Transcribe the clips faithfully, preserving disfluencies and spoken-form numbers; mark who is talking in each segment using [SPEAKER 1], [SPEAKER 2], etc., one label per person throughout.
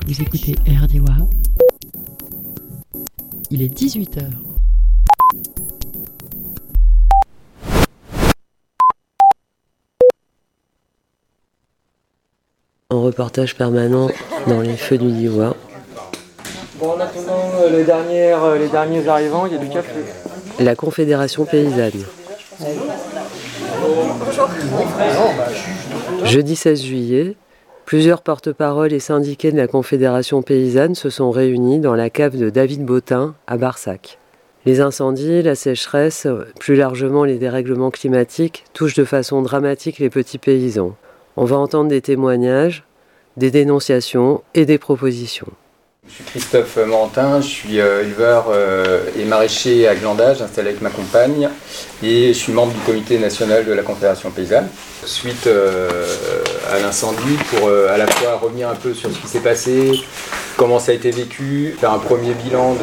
[SPEAKER 1] Vous écoutez R D W A. Il est dix-huit heures.
[SPEAKER 2] En reportage permanent dans les feux du D W A.
[SPEAKER 3] Bon, en attendant les, dernières, les derniers arrivants, il y a du café.
[SPEAKER 2] La Confédération paysanne.
[SPEAKER 4] Bonjour.
[SPEAKER 2] Jeudi seize juillet, plusieurs porte-paroles et syndiqués de la Confédération paysanne se sont réunis dans la cave de David Bottin à Barsac. Les incendies, la sécheresse, plus largement les dérèglements climatiques, touchent de façon dramatique les petits paysans. On va entendre des témoignages, des dénonciations et des propositions.
[SPEAKER 5] Je suis Christophe Morantin, je suis éleveur et maraîcher à Glandage, installé avec ma compagne, et je suis membre du comité national de la Confédération paysanne. Suite à l'incendie, pour à la fois revenir un peu sur ce qui s'est passé, comment ça a été vécu, faire un premier bilan de,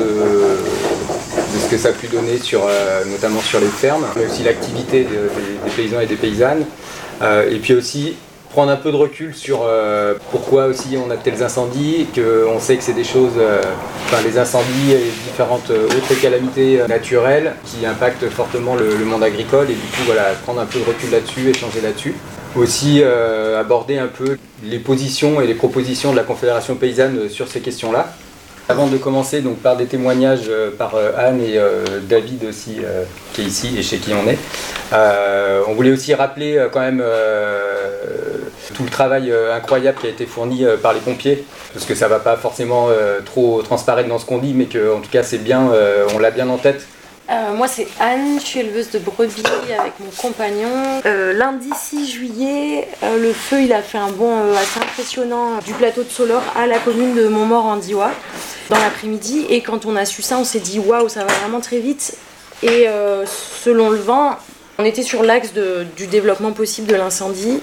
[SPEAKER 5] de ce que ça a pu donner, sur, notamment sur les fermes, mais aussi l'activité des, des paysans et des paysannes, et puis aussi prendre un peu de recul sur euh, pourquoi aussi on a tels incendies, qu'on sait que c'est des choses, euh, enfin les incendies et les différentes euh, autres calamités euh, naturelles qui impactent fortement le, le monde agricole, et du coup voilà, prendre un peu de recul là-dessus, échanger là-dessus. Aussi euh, aborder un peu les positions et les propositions de la Confédération paysanne sur ces questions-là. Avant de commencer donc, par des témoignages euh, par euh, Anne et euh, David aussi, euh, qui est ici et chez qui on est, euh, on voulait aussi rappeler euh, quand même euh, tout le travail euh, incroyable qui a été fourni euh, par les pompiers, parce que ça ne va pas forcément euh, trop transparaître dans ce qu'on dit, mais qu'en tout cas c'est bien, euh, on l'a bien en tête.
[SPEAKER 4] Euh, moi c'est Anne, je suis éleveuse de brebis avec mon compagnon. Euh, lundi six juillet, euh, le feu il a fait un bond euh, assez impressionnant du plateau de Solor à la commune de Montmort en D W A dans l'après-midi, et quand on a su ça on s'est dit waouh, ça va vraiment très vite, et euh, selon le vent on était sur l'axe de, du développement possible de l'incendie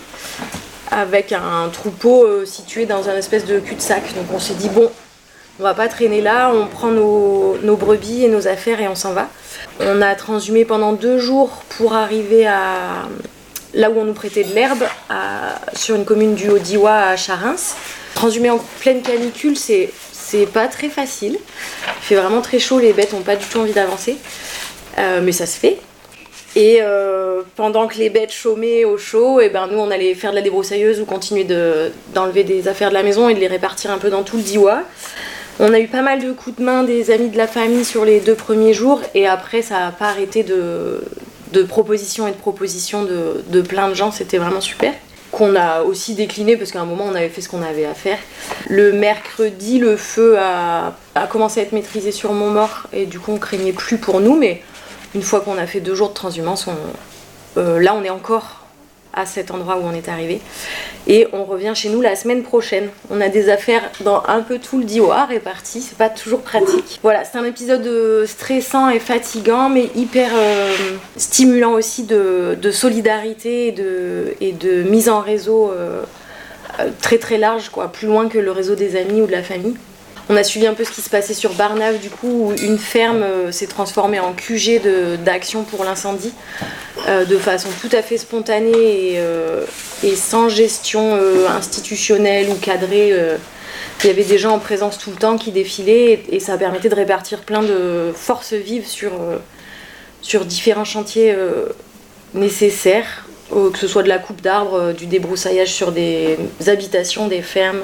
[SPEAKER 4] avec un troupeau euh, situé dans un espèce de cul-de-sac, donc on s'est dit bon, on va pas traîner là, on prend nos, nos brebis et nos affaires et on s'en va. On a transhumé pendant deux jours pour arriver à là où on nous prêtait de l'herbe, à, sur une commune du Haut-D W A à Charins. Transhumer en pleine canicule, c'est, c'est pas très facile. Il fait vraiment très chaud, les bêtes n'ont pas du tout envie d'avancer, euh, mais ça se fait. Et euh, pendant que les bêtes chômaient au chaud, et ben nous on allait faire de la débroussailleuse ou continuer de, d'enlever des affaires de la maison et de les répartir un peu dans tout le D W A. On a eu pas mal de coups de main des amis de la famille sur les deux premiers jours, et après ça n'a pas arrêté de, de propositions et de propositions de, de plein de gens, c'était vraiment super. Qu'on a aussi décliné parce qu'à un moment on avait fait ce qu'on avait à faire. Le mercredi, le feu a, a commencé à être maîtrisé sur Montmort, et du coup on craignait plus pour nous, mais une fois qu'on a fait deux jours de transhumance, on, euh, là on est encore à cet endroit où on est arrivé, et on revient chez nous la semaine prochaine. On a des affaires dans un peu tout le D W A réparties, c'est pas toujours pratique. Voilà, c'est un épisode stressant et fatigant, mais hyper euh, stimulant aussi de, de solidarité et de, et de mise en réseau euh, très très large, quoi, plus loin que le réseau des amis ou de la famille. On a suivi un peu ce qui se passait sur Barnave, du coup, où une ferme euh, s'est transformée en Q G de, d'action pour l'incendie, euh, de façon tout à fait spontanée et, euh, et sans gestion euh, institutionnelle ou cadrée. Euh, il y avait des gens en présence tout le temps qui défilaient, et, et ça permettait de répartir plein de forces vives sur, euh, sur différents chantiers euh, nécessaires, euh, que ce soit de la coupe d'arbres, euh, du débroussaillage sur des habitations, des fermes.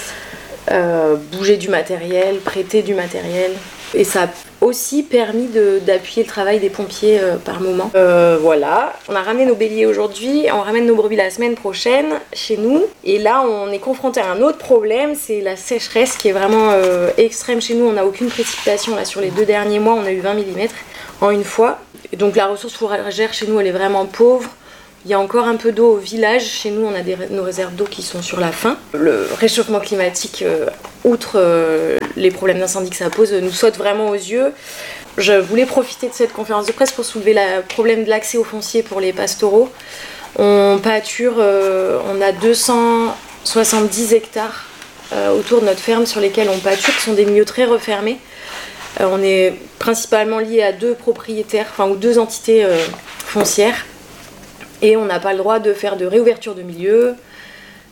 [SPEAKER 4] Euh, bouger du matériel, prêter du matériel, et ça a aussi permis de, d'appuyer le travail des pompiers euh, par moment. Euh, voilà, on a ramené nos béliers aujourd'hui, on ramène nos brebis la semaine prochaine chez nous, et là on est confronté à un autre problème, c'est la sécheresse qui est vraiment euh, extrême chez nous. On n'a aucune précipitation là sur les deux derniers mois, on a eu vingt millimètres en une fois, et donc la ressource fourragère chez nous elle est vraiment pauvre. Il y a encore un peu d'eau au village. Chez nous, on a des, nos réserves d'eau qui sont sur la fin. Le réchauffement climatique, euh, outre euh, les problèmes d'incendie que ça pose, nous saute vraiment aux yeux. Je voulais profiter de cette conférence de presse pour soulever le problème de l'accès au foncier pour les pastoraux. On pâture, euh, on a deux cent soixante-dix hectares euh, autour de notre ferme sur lesquels on pâture, qui sont des milieux très refermés. Euh, on est principalement lié à deux propriétaires, enfin, ou deux entités euh, foncières. Et on n'a pas le droit de faire de réouverture de milieu,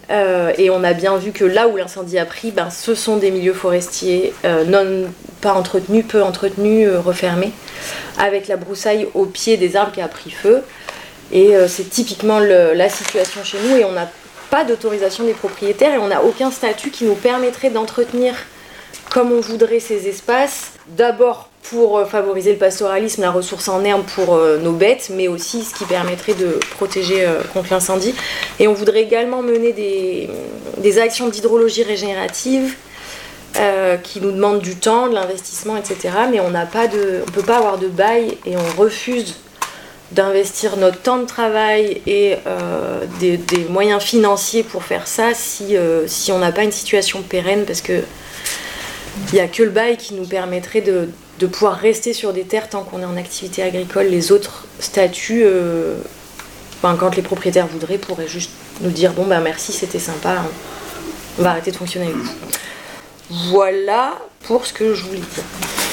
[SPEAKER 4] Euh, et on a bien vu que là où l'incendie a pris, ben, ce sont des milieux forestiers euh, non, pas entretenus, peu entretenus, euh, refermés, avec la broussaille au pied des arbres qui a pris feu. Et euh, c'est typiquement le, la situation chez nous, et on n'a pas d'autorisation des propriétaires, et on n'a aucun statut qui nous permettrait d'entretenir comme on voudrait ces espaces, d'abord pour euh, favoriser le pastoralisme, la ressource en herbe pour euh, nos bêtes, mais aussi ce qui permettrait de protéger euh, contre l'incendie. Et on voudrait également mener des, des actions d'hydrologie régénérative euh, qui nous demandent du temps, de l'investissement, et cetera. Mais on n'a pas de, on peut pas avoir de bail, et on refuse d'investir notre temps de travail et euh, des, des moyens financiers pour faire ça si, euh, si on n'a pas une situation pérenne, parce que il n'y a que le bail qui nous permettrait de, de pouvoir rester sur des terres tant qu'on est en activité agricole. Les autres statuts, euh, ben, quand les propriétaires voudraient, pourraient juste nous dire bon ben merci, c'était sympa, on, on va arrêter de fonctionner avec vous. Voilà pour ce que je voulais dire.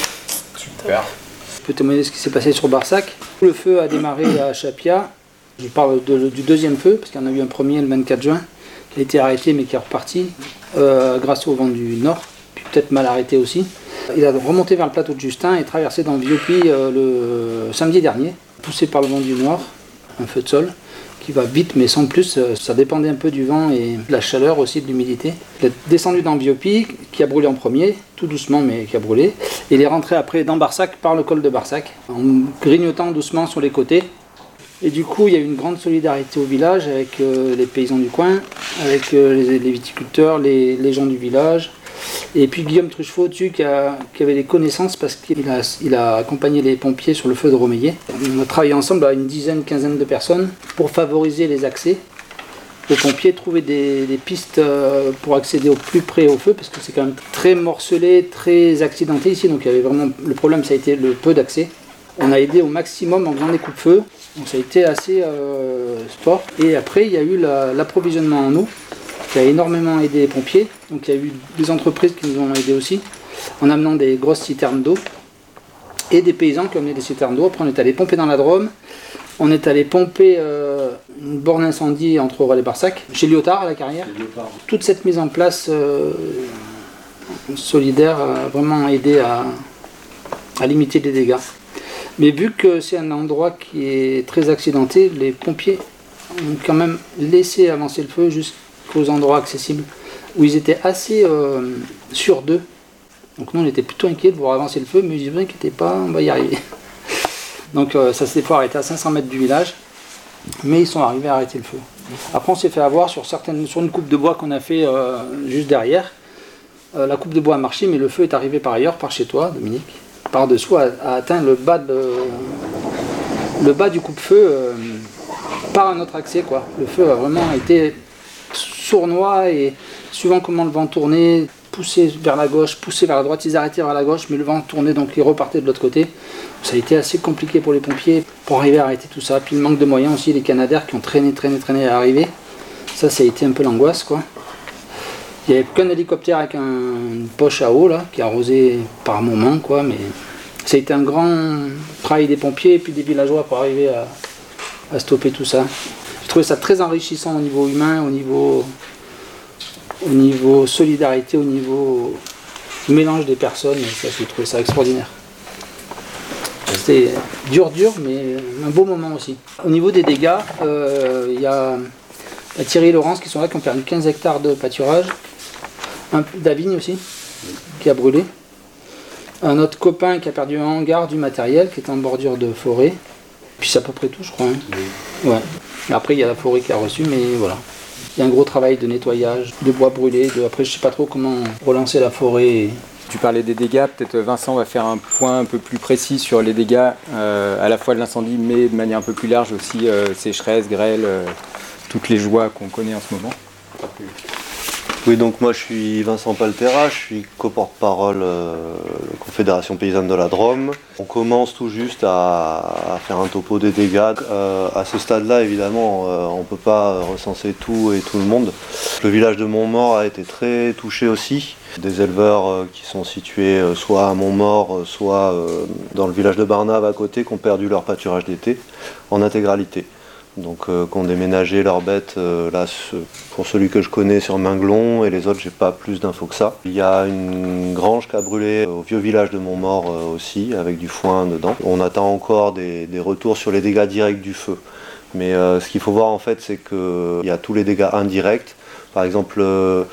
[SPEAKER 5] Super.
[SPEAKER 6] Je peux témoigner de ce qui s'est passé sur Barsac. Le feu a démarré à Chapia. Je parle de, du deuxième feu, parce qu'il y en a eu un premier le vingt-quatre juin, qui a été arrêté mais qui est reparti euh, grâce au vent du nord. Peut-être mal arrêté aussi. Il a remonté vers le plateau de Justin et traversé dans Viopie euh, le samedi dernier, poussé par le vent du nord, un feu de sol qui va vite mais sans plus, ça dépendait un peu du vent et de la chaleur aussi, de l'humidité. Il est descendu dans Viopie, qui a brûlé en premier, tout doucement mais qui a brûlé, et il est rentré après dans Barsac par le col de Barsac, en grignotant doucement sur les côtés. Et du coup, il y a eu une grande solidarité au village avec euh, les paysans du coin, avec euh, les, les viticulteurs, les, les gens du village. Et puis Guillaume Truchefot dessus qui, a, qui avait des connaissances parce qu'il a, il a accompagné les pompiers sur le feu de Romeillet. On a travaillé ensemble à une dizaine, quinzaine de personnes pour favoriser les accès aux pompiers, trouver des, des pistes pour accéder au plus près au feu, parce que c'est quand même très morcelé, très accidenté ici, donc il y avait vraiment, le problème ça a été le peu d'accès. On a aidé au maximum en faisant des coups-feu, donc ça a été assez euh, sport. Et après il y a eu la, l'approvisionnement en eau, qui a énormément aidé les pompiers. Donc il y a eu des entreprises qui nous ont aidés aussi, en amenant des grosses citernes d'eau, et des paysans qui ont amené des citernes d'eau. Après on est allé pomper dans la Drôme, on est allé pomper euh, une borne incendie entre Aurel et Barsac, chez Lyotard à la Carrière. Toute cette mise en place euh, solidaire a vraiment aidé à, à limiter les dégâts. Mais vu que c'est un endroit qui est très accidenté, les pompiers ont quand même laissé avancer le feu jusqu'aux endroits accessibles, où ils étaient assez euh, sûrs d'eux. Donc nous on était plutôt inquiets de voir avancer le feu, mais ils ne vous inquiétez pas, on va y arriver. Donc euh, ça s'est fait arrêter à cinq cents mètres du village, mais ils sont arrivés à arrêter le feu. Après on s'est fait avoir sur, certaines, sur une coupe de bois qu'on a fait euh, juste derrière. Euh, la coupe de bois a marché, mais le feu est arrivé par ailleurs, par chez toi, Dominique. Par-dessous a, a atteint le bas, de, le bas du coupe-feu euh, par un autre accès, quoi. Le feu a vraiment été sournois et suivant comment le vent tournait, poussé vers la gauche, poussé vers la droite, ils arrêtaient vers la gauche, mais le vent tournait donc ils repartaient de l'autre côté. Ça a été assez compliqué pour les pompiers pour arriver à arrêter tout ça. Puis le manque de moyens aussi, les Canadaires qui ont traîné, traîné, traîné à arriver. Ça, ça a été un peu l'angoisse, quoi. Il n'y avait qu'un hélicoptère avec un, une poche à eau là, qui arrosait par moment, quoi, mais ça a été un grand travail des pompiers et puis des villageois pour arriver à, à stopper tout ça. J'ai trouvé ça très enrichissant au niveau humain, au niveau, au niveau solidarité, au niveau mélange des personnes, et ça, j'ai trouvé ça extraordinaire. C'était dur, dur, mais un beau moment aussi. Au niveau des dégâts, euh, il y a, y a Thierry et Laurence qui sont là, qui ont perdu quinze hectares de pâturage. Un peu d'Avigne aussi, qui a brûlé. Un autre copain qui a perdu un hangar du matériel, qui est en bordure de forêt. Puis c'est à peu près tout, je crois. Hein. Oui. Ouais. Après, il y a la forêt qui a reçu, mais voilà. Il y a un gros travail de nettoyage, de bois brûlé. De... Après, je ne sais pas trop comment relancer la forêt.
[SPEAKER 5] Tu parlais des dégâts, peut-être Vincent va faire un point un peu plus précis sur les dégâts, euh, à la fois de l'incendie, mais de manière un peu plus large aussi, euh, sécheresse, grêle, euh, toutes les joies qu'on connaît en ce moment.
[SPEAKER 7] Oui, donc moi je suis Vincent Paltera, je suis coporte-parole euh, de la Confédération Paysanne de la Drôme. On commence tout juste à, à faire un topo des dégâts. Euh, à ce stade-là, évidemment, euh, on ne peut pas recenser tout et tout le monde. Le village de Montmort a été très touché aussi. Des éleveurs euh, qui sont situés euh, soit à Montmort, euh, soit euh, dans le village de Barnave à côté, qui ont perdu leur pâturage d'été en intégralité. donc euh, qui ont déménagé leurs bêtes, euh, là, ce, pour celui que je connais, sur Minglon, et les autres, j'ai pas plus d'infos que ça. Il y a une grange qui a brûlé au vieux village de Montmort euh, aussi, avec du foin dedans. On attend encore des, des retours sur les dégâts directs du feu. Mais euh, ce qu'il faut voir en fait, c'est qu'il y a tous les dégâts indirects. Par exemple, euh,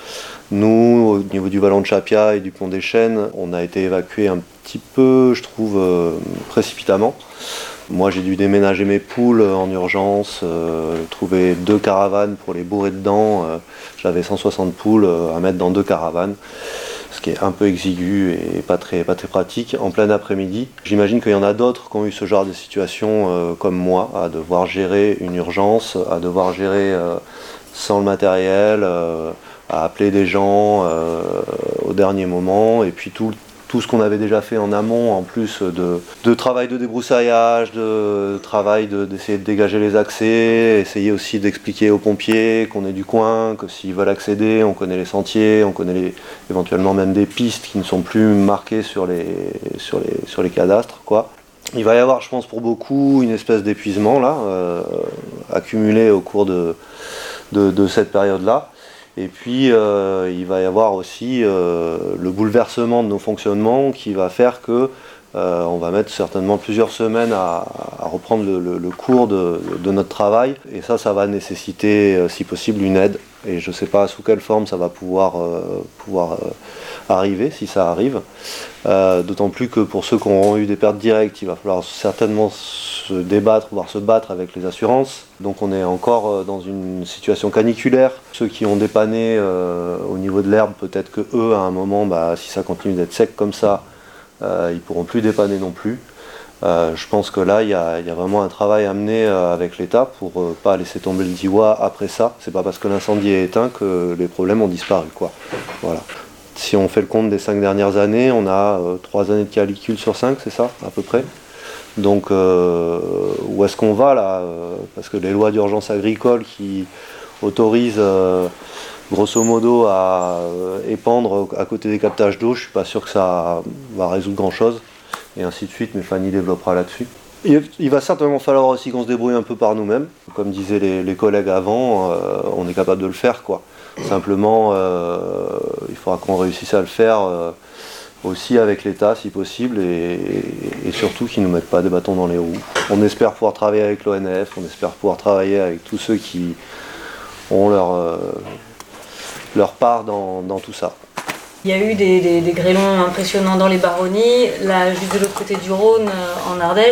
[SPEAKER 7] nous, au niveau du vallon de Chapia et du pont des Chênes, on a été évacués un petit peu, je trouve, euh, précipitamment. Moi, j'ai dû déménager mes poules en urgence, euh, trouver deux caravanes pour les bourrer dedans. Euh, j'avais cent soixante poules euh, à mettre dans deux caravanes, ce qui est un peu exigu et pas très, pas très pratique, en plein après-midi. J'imagine qu'il y en a d'autres qui ont eu ce genre de situation euh, comme moi, à devoir gérer une urgence, à devoir gérer euh, sans le matériel, euh, à appeler des gens euh, au dernier moment, et puis tout, tout ce qu'on avait déjà fait en amont, en plus de, de travail de débroussaillage, de travail de, d'essayer de dégager les accès, essayer aussi d'expliquer aux pompiers qu'on est du coin, que s'ils veulent accéder, on connaît les sentiers, on connaît les, éventuellement même des pistes qui ne sont plus marquées sur les, sur les, sur les cadastres, quoi. Il va y avoir, je pense, pour beaucoup, une espèce d'épuisement là, euh, accumulé au cours de, de, de cette période-là. Et puis, euh, il va y avoir aussi euh, le bouleversement de nos fonctionnements qui va faire que euh, on va mettre certainement plusieurs semaines à, à reprendre le, le, le cours de, de notre travail. Et ça, ça va nécessiter, euh, si possible, une aide. Et je ne sais pas sous quelle forme ça va pouvoir, euh, pouvoir euh, arriver, si ça arrive. Euh, d'autant plus que pour ceux qui auront eu des pertes directes, il va falloir certainement se débattre, voire se battre avec les assurances. Donc on est encore euh, dans une situation caniculaire. Ceux qui ont dépanné euh, au niveau de l'herbe, peut-être que eux, à un moment, bah, si ça continue d'être sec comme ça, euh, ils pourront plus dépanner non plus. Euh, je pense que là, il y, y a vraiment un travail à mener euh, avec l'État pour euh, pas laisser tomber le Diois après ça. C'est pas parce que l'incendie est éteint que les problèmes ont disparu, quoi. Voilà. Si on fait le compte des cinq dernières années, on a euh, trois années de canicule sur cinq, c'est ça, à peu près. Donc, euh, où est-ce qu'on va là euh, Parce que les lois d'urgence agricole qui autorisent euh, grosso modo à euh, épandre à côté des captages d'eau, je suis pas sûr que ça va résoudre grand-chose. Et ainsi de suite, mais Fanny développera là-dessus. Il, il va certainement falloir aussi qu'on se débrouille un peu par nous-mêmes. Comme disaient les, les collègues avant, euh, on est capable de le faire, quoi. Simplement, euh, il faudra qu'on réussisse à le faire euh, aussi avec l'État, si possible, et, et, et surtout qu'ils ne nous mettent pas des bâtons dans les roues. On espère pouvoir travailler avec l'O N F, on espère pouvoir travailler avec tous ceux qui ont leur, euh, leur part dans, dans tout ça.
[SPEAKER 4] Il y a eu des, des, des grêlons impressionnants dans les baronnies, là juste de l'autre côté du Rhône, en Ardèche.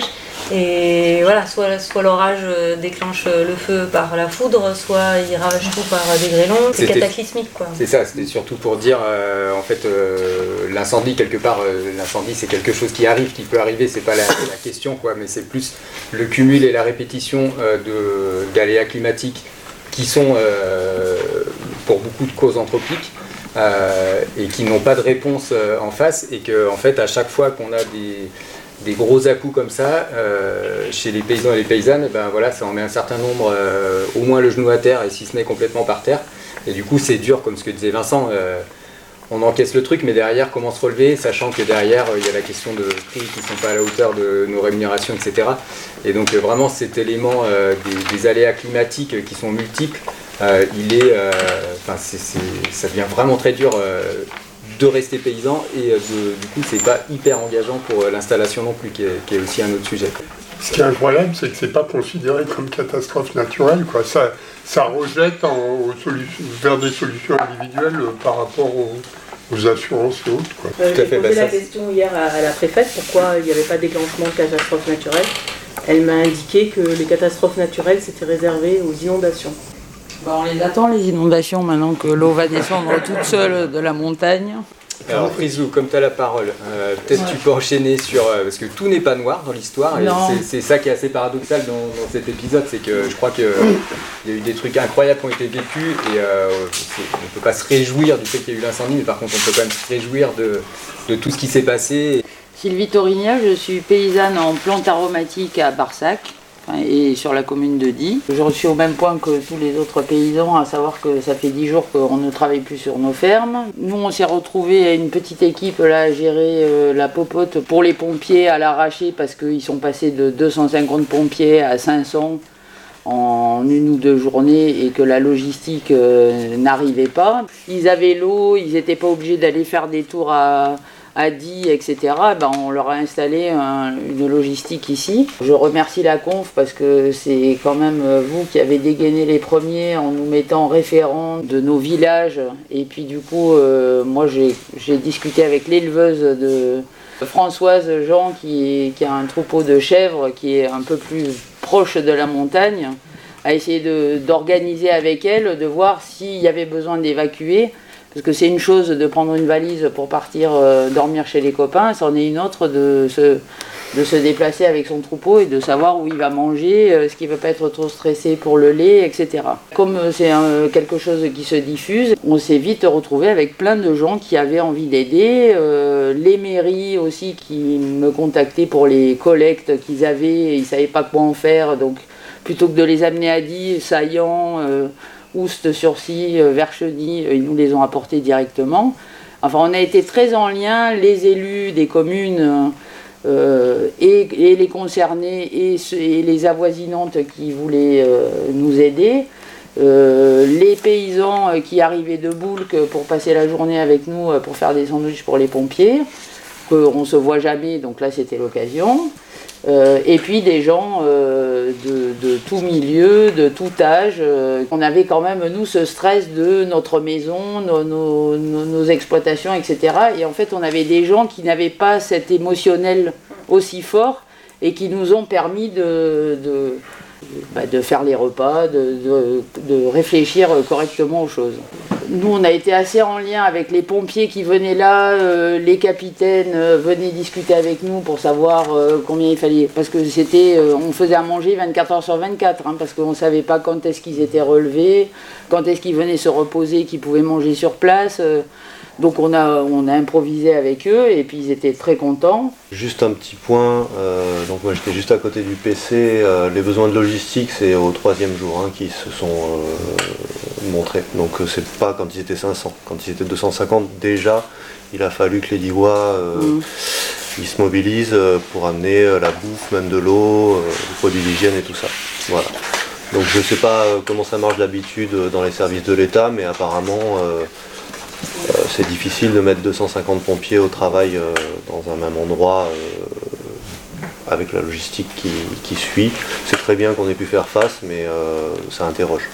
[SPEAKER 4] Et voilà, soit, soit l'orage déclenche le feu par la foudre, soit il ravage tout par des grêlons. C'est cataclysmique, quoi.
[SPEAKER 5] C'est ça, c'était surtout pour dire, euh, en fait, euh, l'incendie, quelque part, euh, l'incendie c'est quelque chose qui arrive, qui peut arriver, c'est pas la, la question, quoi, mais c'est plus le cumul et la répétition euh, de, d'aléas climatiques qui sont, euh, pour beaucoup de causes anthropiques, Euh, et qui n'ont pas de réponse euh, en face, et que en fait à chaque fois qu'on a des, des gros à-coups comme ça euh, chez les paysans et les paysannes, ben voilà, ça en met un certain nombre euh, au moins le genou à terre, et si ce n'est complètement par terre, et du coup c'est dur, comme ce que disait Vincent, euh, on encaisse le truc, mais derrière comment se relever, sachant que derrière il euh, y a la question de prix qui ne sont pas à la hauteur de nos rémunérations, et cetera. Et donc euh, vraiment cet élément euh, des, des aléas climatiques euh, qui sont multiples, Euh, il est, euh, enfin, c'est, c'est, ça devient vraiment très dur euh, de rester paysan, et euh, de, du coup c'est pas hyper engageant pour euh, l'installation non plus, qui est, qui est aussi un autre sujet.
[SPEAKER 8] Ce qui est incroyable, c'est que c'est pas considéré comme catastrophe naturelle, quoi. Ça, ça rejette en, aux solutions, vers des solutions individuelles euh, par rapport aux, aux assurances et autres, quoi.
[SPEAKER 9] Euh, J'ai posé la question hier à, à la préfète, pourquoi il n'y avait pas de déclenchement de catastrophe naturelle. Elle m'a indiqué que les catastrophes naturelles c'était réservé aux inondations.
[SPEAKER 10] Bah, on les attend, les inondations, maintenant que l'eau va descendre toute seule de la montagne.
[SPEAKER 5] Alors Frisou, comme tu as la parole, euh, peut-être ouais. Tu peux enchaîner sur... Euh, parce que tout n'est pas noir dans l'histoire, et c'est, c'est ça qui est assez paradoxal dans, dans cet épisode, c'est que je crois qu'il y a eu des trucs incroyables qui ont été vécus, et euh, on ne peut pas se réjouir du fait qu'il y a eu l'incendie, mais par contre on peut quand même se réjouir de, de tout ce qui s'est passé.
[SPEAKER 10] Sylvie Torigna, je suis paysanne en plantes aromatiques à Barsac, et sur la commune de Die. Je suis au même point que tous les autres paysans, à savoir que ça fait dix jours qu'on ne travaille plus sur nos fermes. Nous, on s'est retrouvés à une petite équipe là, à gérer euh, la popote pour les pompiers à l'arraché, parce qu'ils sont passés de deux cent cinquante pompiers à cinq cents en une ou deux journées et que la logistique euh, n'arrivait pas. Ils avaient l'eau, ils n'étaient pas obligés d'aller faire des tours à, à Die, et cetera. Ben, on leur a installé un, une logistique ici. Je remercie la conf parce que c'est quand même vous qui avez dégainé les premiers en nous mettant référents de nos villages. Et puis du coup, euh, moi j'ai, j'ai discuté avec l'éleveuse de Françoise Jean qui, qui a un troupeau de chèvres qui est un peu plus proche de la montagne, à essayer de, d'organiser avec elle, de voir s'il y avait besoin d'évacuer, parce que c'est une chose de prendre une valise pour partir euh, dormir chez les copains, c'en est une autre de se, de se déplacer avec son troupeau et de savoir où il va manger, euh, ce qui ne va pas être trop stressé pour le lait, et cetera. Comme euh, c'est un, quelque chose qui se diffuse, on s'est vite retrouvé avec plein de gens qui avaient envie d'aider, euh, les mairies aussi qui me contactaient pour les collectes qu'ils avaient, ils ne savaient pas quoi en faire, donc plutôt que de les amener à Die, Saillant, euh, Oust-sur-Cy, euh, Vercheny, euh, ils nous les ont apportés directement. Enfin, on a été très en lien, les élus des communes euh, et, et les concernés et, et les avoisinantes qui voulaient euh, nous aider. Euh, les paysans qui arrivaient de Boulques pour passer la journée avec nous pour faire des sandwichs pour les pompiers, qu'on ne se voit jamais, donc là c'était l'occasion. Euh, et puis des gens euh, de, de tout milieu, de tout âge. Euh, on avait quand même, nous, ce stress de notre maison, nos, nos, nos, nos exploitations, et cetera. Et en fait, on avait des gens qui n'avaient pas cet émotionnel aussi fort et qui nous ont permis de, de, bah, de faire les repas, de, de, de réfléchir correctement aux choses. Nous, on a été assez en lien avec les pompiers qui venaient là, euh, les capitaines euh, venaient discuter avec nous pour savoir euh, combien il fallait. Parce que c'était, euh, on faisait à manger vingt-quatre heures sur vingt-quatre, hein, parce qu'on ne savait pas quand est-ce qu'ils étaient relevés, quand est-ce qu'ils venaient se reposer, qu'ils pouvaient manger sur place. Euh, donc on a, on a improvisé avec eux et puis ils étaient très contents.
[SPEAKER 7] Juste un petit point, euh, donc moi j'étais juste à côté du P C, euh, les besoins de logistique c'est au troisième jour hein, qui se sont euh, montrés. Donc c'est pas quand ils étaient cinq cents, quand ils étaient deux cent cinquante déjà, il a fallu que les Diois euh, mmh. ils se mobilisent pour amener la bouffe, même de l'eau, euh, les produits d'hygiène et tout ça. Voilà. Donc je sais pas comment ça marche d'habitude dans les services de l'État, mais apparemment euh, Euh, c'est difficile de mettre deux cent cinquante pompiers au travail euh, dans un même endroit euh, avec la logistique qui, qui suit. C'est très bien qu'on ait pu faire face, mais euh, ça interroge.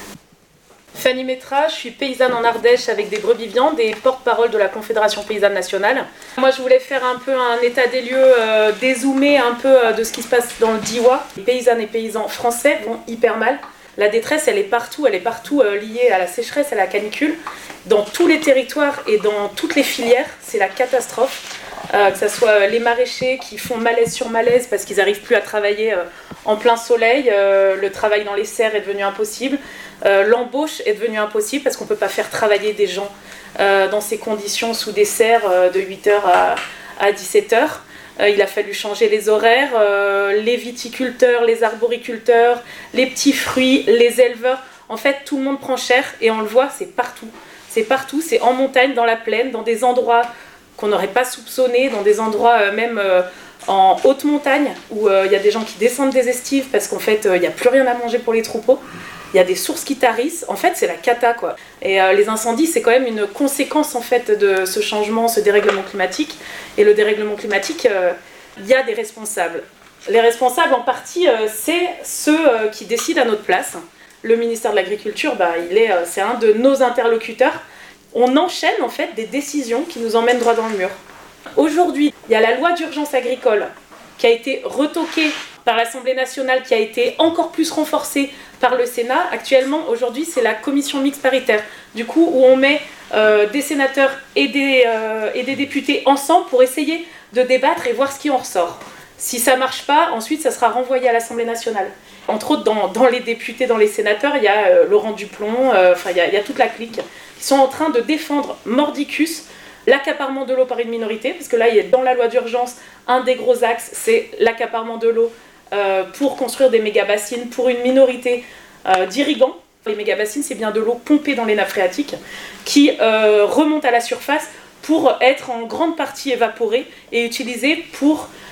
[SPEAKER 11] Fanny Métra, je suis paysanne en Ardèche avec des brebis viandes et porte-parole de la Confédération paysanne nationale. Moi je voulais faire un peu un état des lieux, euh, dézoomer un peu euh, de ce qui se passe dans le Diois. Les paysannes et paysans français vont hyper mal. La détresse, elle est partout, elle est partout euh, liée à la sécheresse, à la canicule. Dans tous les territoires et dans toutes les filières, c'est la catastrophe. Euh, que ce soit les maraîchers qui font malaise sur malaise parce qu'ils n'arrivent plus à travailler euh, en plein soleil. Euh, le travail dans les serres est devenu impossible. Euh, l'embauche est devenue impossible parce qu'on ne peut pas faire travailler des gens euh, dans ces conditions sous des serres euh, de huit heures à, à dix-sept heures. Euh, il a fallu changer les horaires, euh, les viticulteurs, les arboriculteurs, les petits fruits, les éleveurs. En fait, tout le monde prend cher et on le voit, c'est partout. C'est partout, c'est en montagne, dans la plaine, dans des endroits qu'on n'aurait pas soupçonnés, dans des endroits euh, même euh, en haute montagne, où il euh, y a des gens qui descendent des estives parce qu'en fait, il euh, n'y a plus rien à manger pour les troupeaux. Il y a des sources qui tarissent. En fait, c'est la cata, quoi. Et euh, les incendies, c'est quand même une conséquence, en fait, de ce changement, ce dérèglement climatique. Et le dérèglement climatique, il euh, y a des responsables. Les responsables, en partie, euh, c'est ceux euh, qui décident à notre place. Le ministère de l'Agriculture, bah, il est, euh, c'est un de nos interlocuteurs. On enchaîne, en fait, des décisions qui nous emmènent droit dans le mur. Aujourd'hui, il y a la loi d'urgence agricole qui a été retoquée par l'Assemblée nationale, qui a été encore plus renforcée par le Sénat. Actuellement, aujourd'hui, c'est la commission mixte paritaire, du coup, où on met euh, des sénateurs et des, euh, et des députés ensemble pour essayer de débattre et voir ce qui en ressort. Si ça ne marche pas, ensuite, ça sera renvoyé à l'Assemblée nationale. Entre autres, dans, dans les députés, dans les sénateurs, il y a euh, Laurent Duplon, euh, enfin, il y a, il y a toute la clique, qui sont en train de défendre mordicus l'accaparement de l'eau par une minorité, parce que là, il y a dans la loi d'urgence, un des gros axes, c'est l'accaparement de l'eau euh, pour construire des méga-bassines pour une minorité euh, d'irrigants. Les méga-bassines, c'est bien de l'eau pompée dans les nappes phréatiques qui euh, remonte à la surface pour être en grande partie évaporée et utilisée pour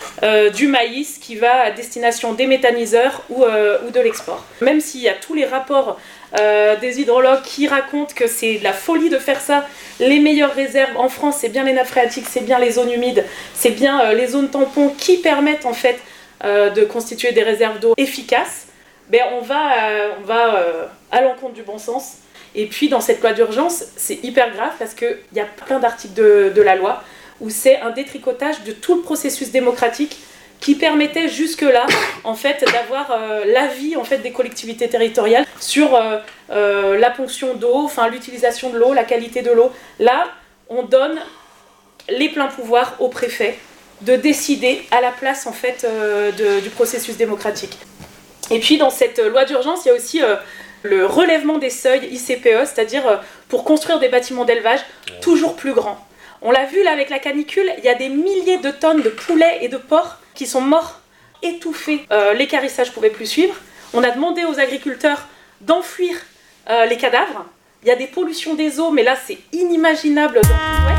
[SPEAKER 11] euh, du maïs qui va à destination des méthaniseurs ou, euh, ou de l'export. Même s'il y a tous les rapports euh, des hydrologues qui racontent que c'est de la folie de faire ça, les meilleures réserves en France, c'est bien les nappes phréatiques, c'est bien les zones humides, c'est bien euh, les zones tampons qui permettent en fait euh, de constituer des réserves d'eau efficaces, ben, on va, euh, on va euh, à l'encontre du bon sens. Et puis dans cette loi d'urgence, c'est hyper grave parce qu'il y a plein d'articles de, de la loi où c'est un détricotage de tout le processus démocratique qui permettait jusque-là en fait, d'avoir euh, l'avis en fait, des collectivités territoriales sur euh, euh, la ponction d'eau, enfin, l'utilisation de l'eau, la qualité de l'eau. Là, on donne les pleins pouvoirs au préfet de décider à la place en fait, euh, de, du processus démocratique. Et puis dans cette loi d'urgence, il y a aussi euh, le relèvement des seuils I C P E, c'est-à-dire euh, pour construire des bâtiments d'élevage toujours plus grands. On l'a vu là avec la canicule, il y a des milliers de tonnes de poulets et de porcs qui sont morts, étouffés. Euh, l'équarrissage ne pouvait plus suivre. On a demandé aux agriculteurs d'enfuir euh, les cadavres. Il y a des pollutions des eaux, mais là c'est inimaginable dans tout l'Ouest.